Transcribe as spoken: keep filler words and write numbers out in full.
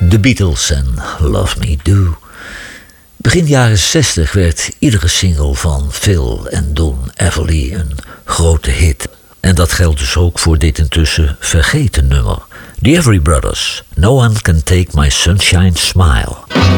The Beatles en Love Me Do. Begin jaren zestig werd iedere single van Phil en Don Everly een grote hit. En dat geldt dus ook voor dit intussen vergeten nummer. The Everly Brothers, No One Can Take My Sunshine Smile.